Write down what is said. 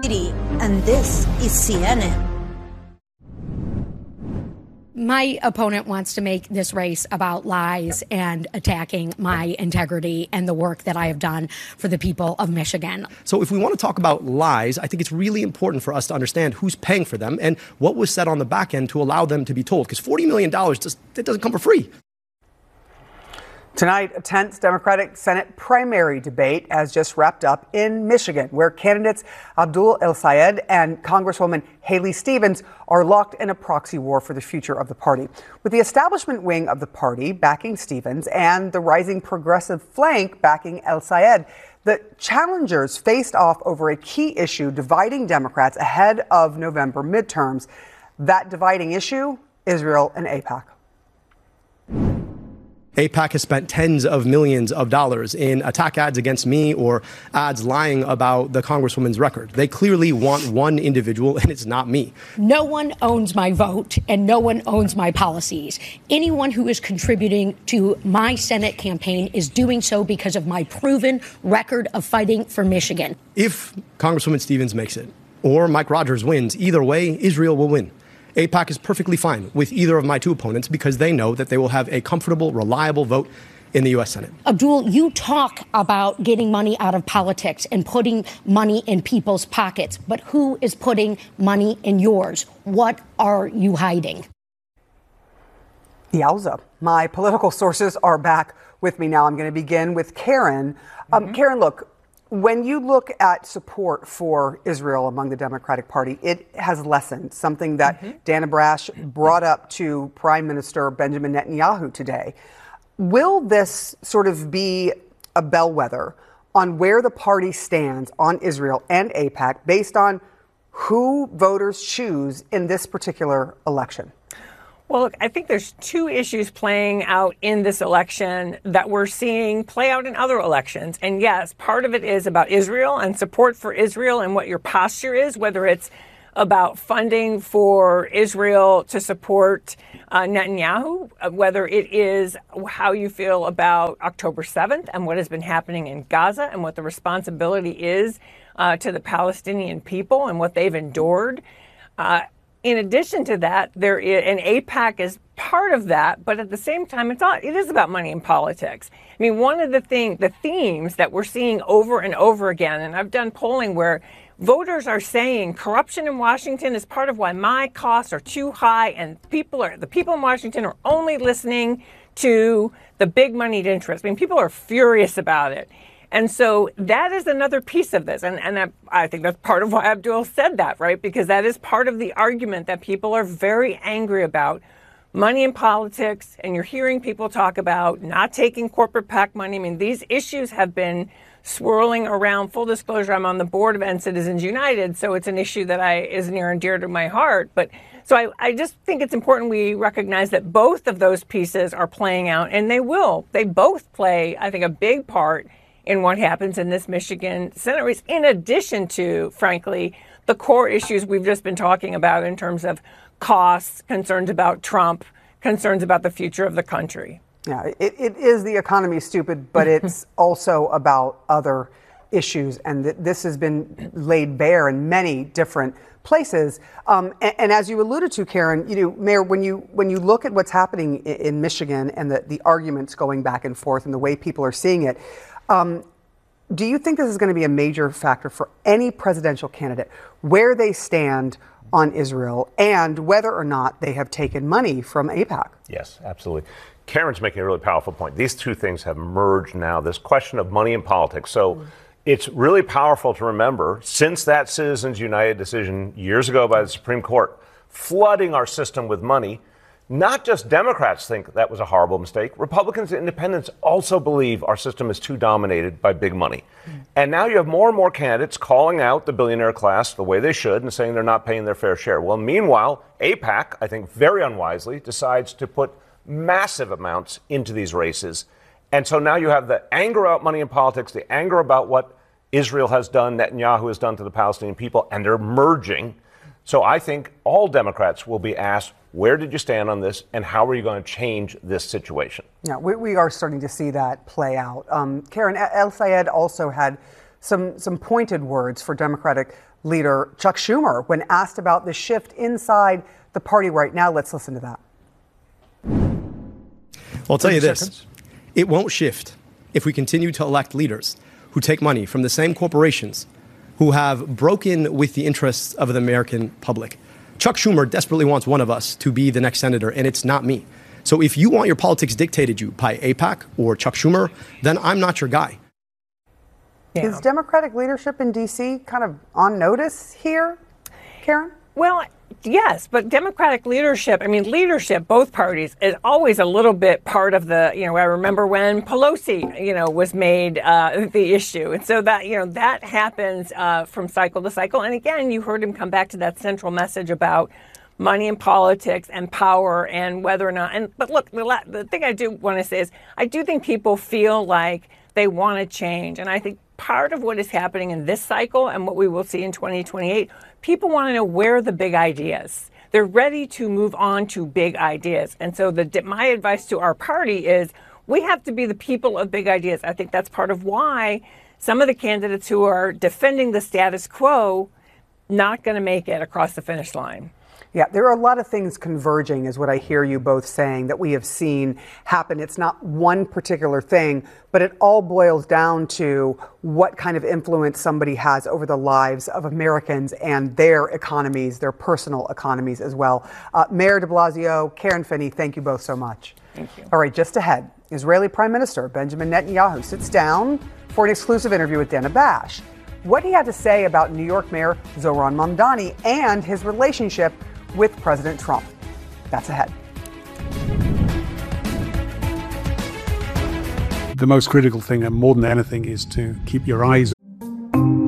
And this is CNN. My opponent wants to make this race about lies and attacking my integrity and the work that I have done for the people of Michigan. So if we want to talk about lies, I think it's really important for us to understand who's paying for them and what was said on the back end to allow them to be told. Because $40 million, it doesn't come for free. Tonight, a tense Democratic Senate primary debate has just wrapped up in Michigan, where candidates Abdul El-Sayed and Congresswoman Haley Stevens are locked in a proxy war for the future of the party. With the establishment wing of the party backing Stevens and the rising progressive flank backing El-Sayed, the challengers faced off over a key issue dividing Democrats ahead of November midterms. That dividing issue, Israel and AIPAC. AIPAC has spent tens of millions of dollars in attack ads against me or ads lying about the Congresswoman's record. They clearly want one individual, and it's not me. No one owns my vote, and no one owns my policies. Anyone who is contributing to my Senate campaign is doing so because of my proven record of fighting for Michigan. If Congresswoman Stevens makes it, or Mike Rogers wins, either way, Israel will win. AIPAC is perfectly fine with either of my two opponents because they know that they will have a comfortable, reliable vote in the U.S. Senate. Abdul, you talk about getting money out of politics and putting money in people's pockets, but who is putting money in yours? What are you hiding? Yowza. My political sources are back with me now. I'm going to begin with Karen. Karen, look, when you look at support for Israel among the Democratic Party, it has lessened, something that Dana Brash brought up to Prime Minister Benjamin Netanyahu today. Will this sort of be a bellwether on where the party stands on Israel and AIPAC based on who voters choose in this particular election? Well, look, I think there's two issues playing out in this election that we're seeing play out in other elections. And yes, part of it is about Israel and support for Israel and what your posture is, whether it's about funding for Israel to support Netanyahu, whether it is how you feel about October 7th and what has been happening in Gaza and what the responsibility is to the Palestinian people and what they've endured. In addition to that, there is, and AIPAC is part of that, but at the same time, it is about money and politics. I mean, one of the themes that we're seeing over and over again, and I've done polling where voters are saying corruption in Washington is part of why my costs are too high, and the people in Washington are only listening to the big moneyed interests. I mean, people are furious about it. And so that is another piece of this. And I think that's part of why Abdul said that, right? Because that is part of the argument that people are very angry about money in politics. And you're hearing people talk about not taking corporate PAC money. I mean, these issues have been swirling around. Full disclosure, I'm on the board of End Citizens United. So it's an issue that is near and dear to my heart. But so I just think it's important we recognize that both of those pieces are playing out. And they both play, I think, a big part in what happens in this Michigan Senate race, in addition to, frankly, the core issues we've just been talking about in terms of costs, concerns about Trump, concerns about the future of the country. Yeah, it is the economy, stupid, but it's also about other issues. And this has been laid bare in many different places. And as you alluded to, Karen, Mayor, when you look at what's happening in Michigan and the arguments going back and forth and the way people are seeing it, do you think this is going to be a major factor for any presidential candidate, where they stand on Israel and whether or not they have taken money from AIPAC? Yes, absolutely. Karen's making a really powerful point. These two things have merged now, this question of money and politics. So it's really powerful to remember, since that Citizens United decision years ago by the Supreme Court, flooding our system with money, not just Democrats think that was a horrible mistake. Republicans and independents also believe our system is too dominated by big money. And now you have more and more candidates calling out the billionaire class the way they should and saying they're not paying their fair share. Well, meanwhile, AIPAC, I think very unwisely, decides to put massive amounts into these races. And so now you have the anger about money in politics, the anger about what Israel has done, Netanyahu has done to the Palestinian people, and they're merging. So I think all Democrats will be asked, where did you stand on this, and how are you going to change this situation? Yeah, we are starting to see that play out. Karen, El-Sayed also had some pointed words for Democratic leader Chuck Schumer when asked about the shift inside the party right now. Let's listen to that. Well, I'll tell you this. It won't shift if we continue to elect leaders who take money from the same corporations who have broken with the interests of the American public. Chuck Schumer desperately wants one of us to be the next senator, and it's not me. So if you want your politics dictated you by AIPAC or Chuck Schumer, then I'm not your guy. Yeah. Is Democratic leadership in D.C. kind of on notice here, Karen? Well, yes, but Democratic leadership, leadership, both parties, is always a little bit part of the, I remember when Pelosi, was made the issue. And so that, that happens from cycle to cycle. And again, you heard him come back to that central message about money in politics and power and whether or not. But look, the thing I do want to say is I do think people feel like they want to change. And I think part of what is happening in this cycle and what we will see in 2028, people want to know where are the big ideas. They're ready to move on to big ideas. And so my advice to our party is we have to be the people of big ideas. I think that's part of why some of the candidates who are defending the status quo not going to make it across the finish line. Yeah, there are a lot of things converging, is what I hear you both saying, that we have seen happen. It's not one particular thing, but it all boils down to what kind of influence somebody has over the lives of Americans and their economies, their personal economies as well. Mayor de Blasio, Karen Finney, thank you both so much. Thank you. All right, just ahead, Israeli Prime Minister Benjamin Netanyahu sits down for an exclusive interview with Dana Bash. What he had to say about New York Mayor Zohran Mamdani and his relationship with President Trump. That's ahead. The most critical thing, and more than anything, is to keep your eyes